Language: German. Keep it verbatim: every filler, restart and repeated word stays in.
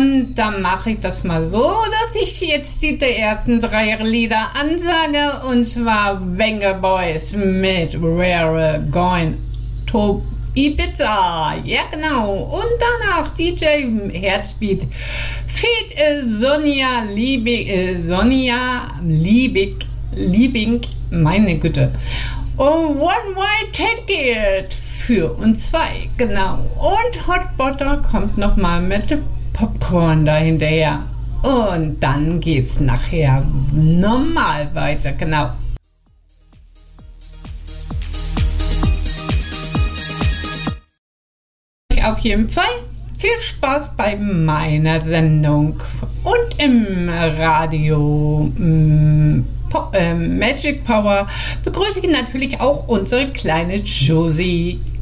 Und dann mache ich das mal so, dass ich jetzt die ersten drei Lieder ansage. Und zwar Venga Boys mit We're Going to Ibiza. Ja, genau. Und danach D J Herzbeat. Feed äh, Sonja Liebig, äh, Sonja Liebig, Liebing, meine Güte. Und One Way Ticket für uns zwei, genau. Und Hot Butter kommt nochmal mit Popcorn dahinterher. Und dann geht's nachher normal weiter, genau. Auf jeden Fall viel Spaß bei meiner Sendung und im Radio mm, Po- äh, Magic Power begrüße ich natürlich auch unsere kleine Josie.